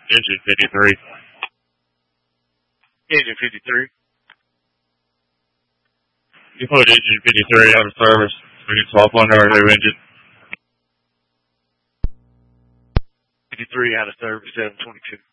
Engine 53. Engine 53. You put engine 53 out of service. We can swap under our new engine. 53 out of service, 722.